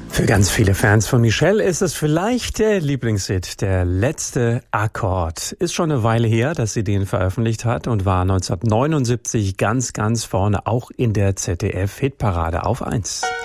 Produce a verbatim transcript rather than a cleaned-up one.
Für ganz viele Fans von Michelle ist es vielleicht der Lieblingshit, der letzte Akkord. Ist schon eine Weile her, dass sie den veröffentlicht hat und war neunzehnhundertneunundsiebzig ganz, ganz vorne, auch in der Z D F-Hitparade auf eins.